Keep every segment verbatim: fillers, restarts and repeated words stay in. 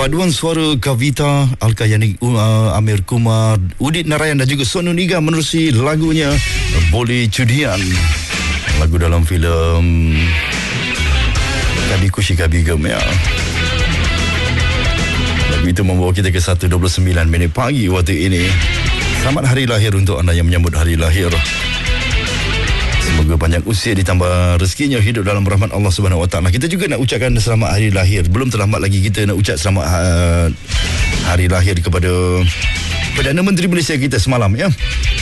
Paduan suara Kavita, Alkayani, uh, Amir Kumar, Udit Narayan dan juga Sonu Niga menerusi lagunya Boleh Cudian. Lagu dalam filem Kabi Kushi Kabi Gem, ya. Lagu itu membawa kita ke satu dua puluh sembilan minit pagi waktu ini. Selamat hari lahir untuk anda yang menyambut hari lahir. Semoga panjang usia ditambah rezekinya, hidup dalam rahmat Allah Subhanahu Wa Taala. Kita juga nak ucapkan selamat hari lahir. Belum terlambat lagi kita nak ucap selamat uh, hari lahir kepada Perdana Menteri Malaysia kita semalam, ya.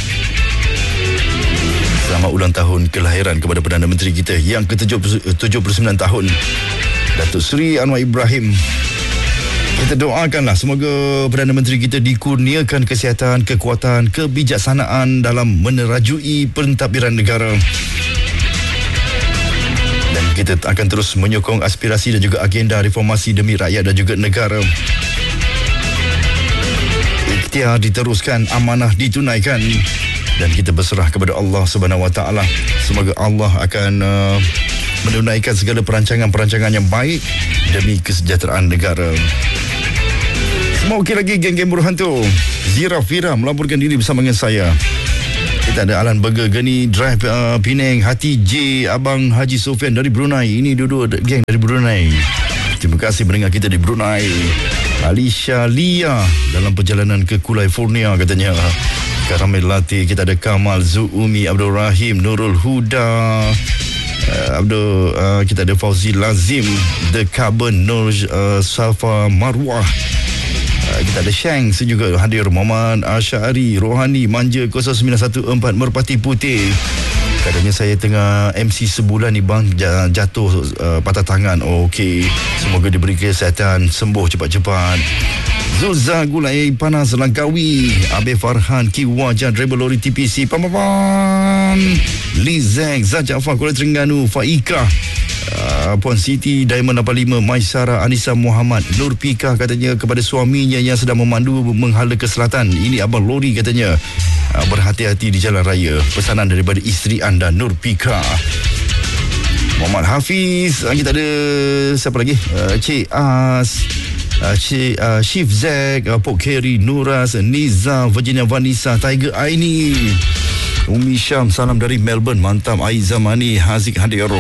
Selamat ulang tahun kelahiran kepada Perdana Menteri kita yang ke tujuh puluh sembilan tahun, Datuk Seri Anwar Ibrahim. Kita doakanlah semoga Perdana Menteri kita dikurniakan kesihatan, kekuatan, kebijaksanaan dalam menerajui pentadbiran negara. Dan kita akan terus menyokong aspirasi dan juga agenda reformasi demi rakyat dan juga negara. Ikhtiar diteruskan, amanah ditunaikan, dan kita berserah kepada Allah Subhanahu Wa Taala. Semoga Allah akan uh, menunaikan segala perancangan-perancangan yang baik demi kesejahteraan negara. Semua okey lagi, geng-geng buruh hantu. Zira Fira melaporkan diri bersama dengan saya. Kita ada Alan Burger, Geni Drive, uh, Penang, Hati J, Abang Haji Sofian dari Brunei. Ini dua-dua geng dari Brunei. Terima kasih mendengar kita di Brunei. Alicia Lia dalam perjalanan ke California katanya. Karamel Latte. Kita ada Kamal, Zuumi, Abdul Rahim, Nurul Huda, uh, Abdul, uh, kita ada Fauzi Lazim, The Carbon, Nur uh, Safa Marwah. Uh, kita ada Shang juga hadir, Muhammad Asyari, Rohani, Manja kosong sembilan satu empat, Merpati Putih. Katanya saya tengah M C sebulan ni bang, jatuh uh, patah tangan. Oh, okey, semoga diberi kesihatan, sembuh cepat-cepat. Zulza Gulai Panas Langkawi, Abe Farhan Ki Wajah, driver lori T P C, Pam Pam Pam, Lizek Zajafar Kuala Terengganu, Faika, uh, Puan Siti Diamond lapan lima, Maisara Anissa Muhammad, Nur Pika katanya kepada suaminya yang sedang memandu menghala ke selatan. Ini abang lori katanya, uh, berhati-hati di jalan raya. Pesanan daripada isteri anda, Nur Pika. Muhammad Hafiz, uh, kita ada siapa lagi? Uh, Cik As, Uh, Cik uh, Chief Zack, uh, Pok Kerry, Nuras, Niza, Virginia Vanessa, Tiger Aini, Umi Syam, salam dari Melbourne. Mantap. Aiza Mani, Haziq hadir.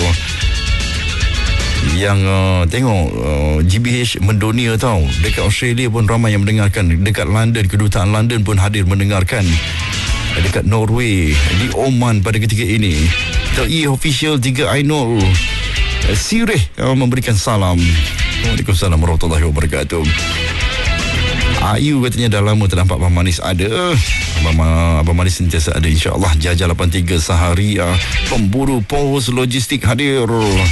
Yang uh, tengok uh, G B H mendunia tau. Dekat Australia pun ramai yang mendengarkan. Dekat London, kedutaan London pun hadir mendengarkan. Dekat Norway, di Oman pada ketika ini. T I Official tiga Ainul, uh, Sirih uh, memberikan salam. Waalaikumsalam warahmatullahi wabarakatuh. Ayu katanya dah lama tak nampak Abang Manis ada. Abang, Abang Manis sentiasa ada, insyaAllah. Jajah lapan tiga Saharia, pemburu pos logistik hadir.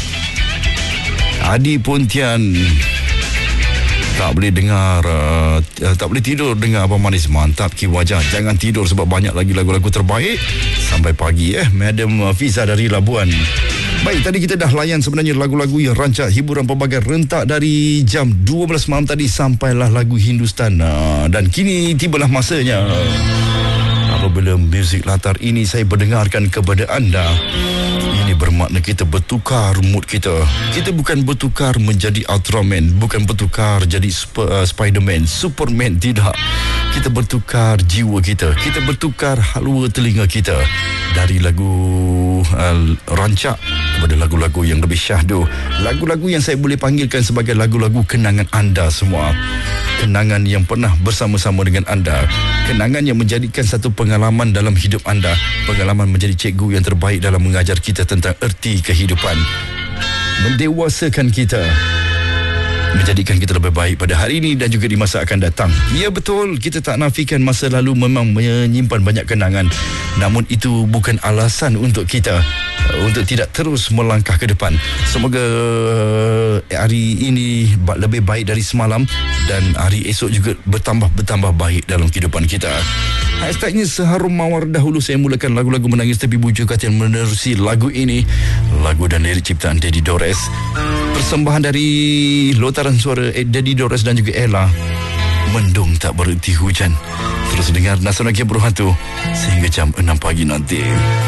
Adi Pontian, tak boleh dengar, uh, tak boleh tidur dengar Abang Manis. Mantap Ki Wajah. Jangan tidur sebab banyak lagi lagu-lagu terbaik sampai pagi, eh Madam Fiza dari Labuan. Baik, tadi kita dah layan sebenarnya lagu-lagu yang rancak hiburan pelbagai rentak dari jam dua belas malam tadi sampailah lagu Hindustan. Dan kini tibalah masanya apabila muzik latar ini saya berdengarkan kepada anda. Ini bermakna kita bertukar mood kita. Kita bukan bertukar menjadi Ultraman, bukan bertukar jadi Sp- uh, Spiderman, Superman, tidak. Kita bertukar jiwa kita. Kita bertukar halua telinga kita dari lagu uh, rancak kepada lagu-lagu yang lebih syahdu. Lagu-lagu yang saya boleh panggilkan sebagai lagu-lagu kenangan anda semua. Kenangan yang pernah bersama-sama dengan anda. Kenangan yang menjadikan satu pengalaman dalam hidup anda. Pengalaman menjadi cikgu yang terbaik dalam mengajar kita tentang erti kehidupan. Mendewasakan kita, menjadikan kita lebih baik pada hari ini dan juga di masa akan datang. Ya betul, kita tak nafikan masa lalu memang menyimpan banyak kenangan. Namun itu bukan alasan untuk kita untuk tidak terus melangkah ke depan. Semoga hari ini lebih baik dari semalam dan hari esok juga bertambah-bertambah baik dalam kehidupan kita. Hashtagnya seharum mawar dahulu. Saya mulakan lagu-lagu menangis tapi bujuk hati yang menerusi lagu ini. Lagu dan lirik ciptaan Daddy Dores. Persembahan dari lontaran suara Daddy Dores dan juga Ella. Mendung tak berhenti hujan. Terus dengar Nasional Buruh Hantu sehingga jam enam pagi nanti.